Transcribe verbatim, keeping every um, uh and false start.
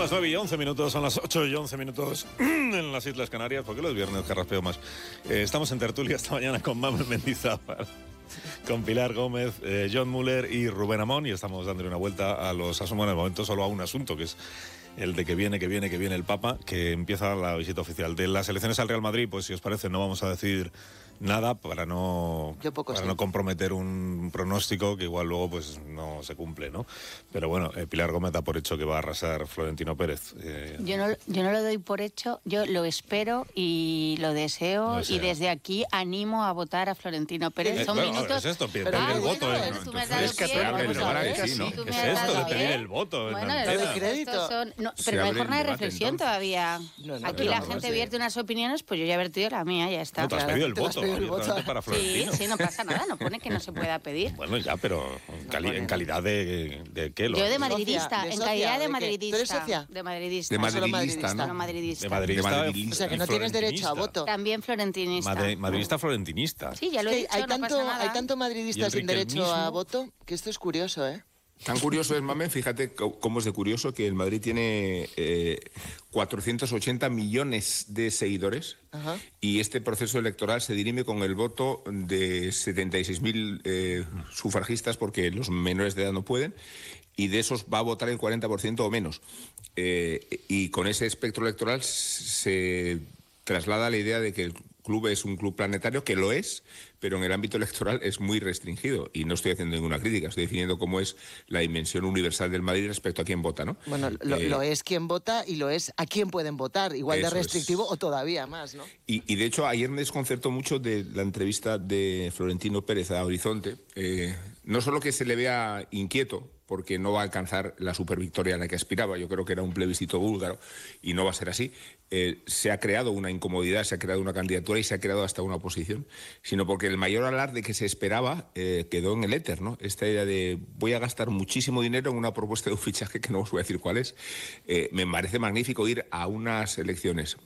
las nueve y once minutos, son las ocho y once minutos en las Islas Canarias, porque los viernes carraspeo más. Eh, estamos en tertulia esta mañana con Mamen Mendizábal, con Pilar Gómez, eh, John Muller y Rubén Amón, y estamos dándole una vuelta a los asuntos, en el momento solo a un asunto, que es el de que viene, que viene, que viene el Papa, que empieza la visita oficial. De las elecciones al Real Madrid, pues si os parece, no vamos a decir nada para no para no comprometer un pronóstico que igual luego pues no se cumple, ¿no? Pero bueno, eh, Pilar Gómez da por hecho que va a arrasar Florentino Pérez. Eh, yo no yo no lo doy por hecho, yo lo espero y lo deseo, deseo. Y desde aquí animo a votar a Florentino Pérez. Eh, Son bueno, minutos. ¿es esto? Pedir Ah, el bueno, voto. es, ¿eh? tú me has dado Es que pie, te abre vamos el a bar, ver, sí, ¿no? tú ¿Qué me es has esto de dado pedir pie. el voto en Bueno, antena? estos crédito. son- no, Se pero no hay abre el jornada de debate, reflexión entonces. todavía. No, no, Aquí pero la no gente sé. vierte unas opiniones, pues yo ya he vertido la mía, ya está. No, te has Claro, pedido el te has voto, pedido el voto. abiertamente para Sí, Florentino. sí, no pasa nada, no pone que no se pueda pedir. Bueno, ya, pero en, cali- en calidad de, de qué lo Yo de haces? madridista, ¿De en socia? calidad ¿De de qué? madridista. ¿Tú eres socia? De madridista. De No solo madridista, madridista, No ¿no? madridista. De madridista, De madridista. O sea, que no y tienes derecho a florentinista. voto. También florentinista. Made- madridista florentinista. Sí, ya lo Es he que dicho, hay no tanto, pasa nada. hay tanto madridista Y el sin derecho a riquelmismo. voto que esto es curioso, ¿eh? Tan curioso es, Mamen, fíjate co- cómo es de curioso que el Madrid tiene eh, cuatrocientos ochenta millones de seguidores. Ajá. Y este proceso electoral se dirime con el voto de setenta y seis mil eh, sufragistas, porque los menores de edad no pueden, y de esos va a votar el cuarenta por ciento o menos. Eh, y con ese espectro electoral se traslada la idea de que el club es un club planetario, que lo es, pero en el ámbito electoral es muy restringido. Y no estoy haciendo ninguna crítica, estoy definiendo cómo es la dimensión universal del Madrid respecto a quién vota, ¿no? Bueno, lo, Eh, lo es quien vota y lo es a quién pueden votar, igual de Eso es. restrictivo o todavía más, ¿no? Y, y de hecho ayer me desconcertó mucho de la entrevista de Florentino Pérez a Horizonte. Eh, no solo que se le vea inquieto porque no va a alcanzar la supervictoria a la que aspiraba, yo creo que era un plebiscito búlgaro y no va a ser así, eh, se ha creado una incomodidad, se ha creado una candidatura y se ha creado hasta una oposición, sino porque el mayor alarde que se esperaba eh, quedó en el éter, ¿no? Esta idea de voy a gastar muchísimo dinero en una propuesta de un fichaje que no os voy a decir cuál es. Eh, me parece magnífico ir a unas elecciones